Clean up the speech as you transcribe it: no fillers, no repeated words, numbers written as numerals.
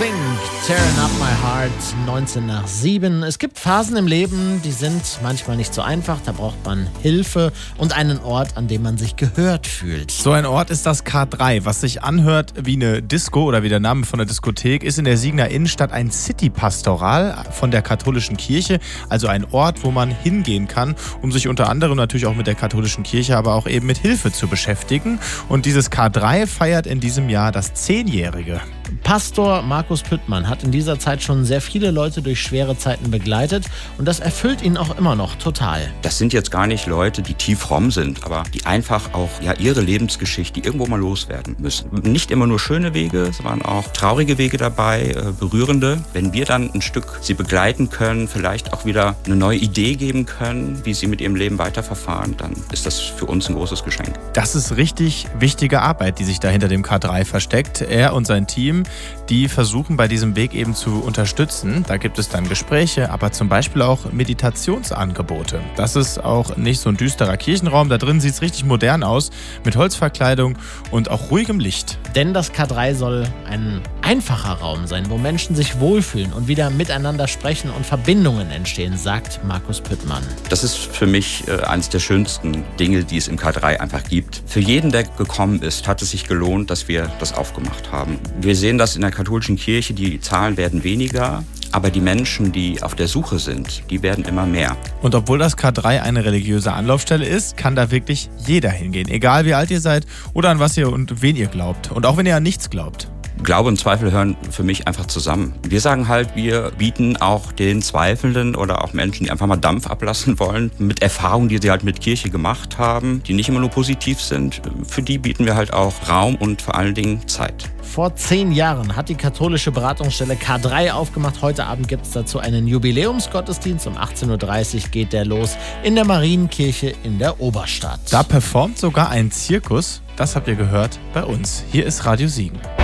NSYNC, Tearing Up My Heart, 19 nach 7. Es gibt Phasen im Leben, die sind manchmal nicht so einfach. Da braucht man Hilfe und einen Ort, an dem man sich gehört fühlt. So ein Ort ist das K3, was sich anhört wie eine Disco oder wie der Name von der Diskothek, ist in der Siegener Innenstadt ein City-Pastoral von der katholischen Kirche. Also ein Ort, wo man hingehen kann, um sich unter anderem natürlich auch mit der katholischen Kirche, aber auch eben mit Hilfe zu beschäftigen. Und dieses K3 feiert in diesem Jahr das 10-Jährige. Pastor Markus Püttmann hat in dieser Zeit schon sehr viele Leute durch schwere Zeiten begleitet und das erfüllt ihn auch immer noch total. Das sind jetzt gar nicht Leute, die tief fromm sind, aber die einfach auch ihre Lebensgeschichte irgendwo mal loswerden müssen. Nicht immer nur schöne Wege, es waren auch traurige Wege dabei, berührende. Wenn wir dann ein Stück sie begleiten können, vielleicht auch wieder eine neue Idee geben können, wie sie mit ihrem Leben weiterverfahren, dann ist das für uns ein großes Geschenk. Das ist richtig wichtige Arbeit, die sich da hinter dem K3 versteckt. Er und sein Team, die versuchen bei diesem Weg eben zu unterstützen. Da gibt es dann Gespräche, aber zum Beispiel auch Meditationsangebote. Das ist auch nicht so ein düsterer Kirchenraum. Da drin sieht es richtig modern aus, mit Holzverkleidung und auch ruhigem Licht. Denn das K3 soll ein einfacher Raum sein, wo Menschen sich wohlfühlen und wieder miteinander sprechen und Verbindungen entstehen, sagt Markus Püttmann. Das ist für mich eines der schönsten Dinge, die es im K3 einfach gibt. Für jeden, der gekommen ist, hat es sich gelohnt, dass wir das aufgemacht haben. Wir sehen das in der katholischen Kirche, die Zahlen werden weniger, aber die Menschen, die auf der Suche sind, die werden immer mehr. Und obwohl das K3 eine religiöse Anlaufstelle ist, kann da wirklich jeder hingehen. Egal wie alt ihr seid oder an was ihr und wen ihr glaubt. Und auch wenn ihr an nichts glaubt. Glaube und Zweifel hören für mich einfach zusammen. Wir sagen halt, wir bieten auch den Zweifelnden oder auch Menschen, die einfach mal Dampf ablassen wollen, mit Erfahrungen, die sie halt mit Kirche gemacht haben, die nicht immer nur positiv sind, für die bieten wir halt auch Raum und vor allen Dingen Zeit. Vor 10 Jahren hat die katholische Beratungsstelle K3 aufgemacht. Heute Abend gibt es dazu einen Jubiläumsgottesdienst. Um 18.30 Uhr geht der los in der Marienkirche in der Oberstadt. Da performt sogar ein Zirkus. Das habt ihr gehört bei uns. Hier ist Radio Siegen.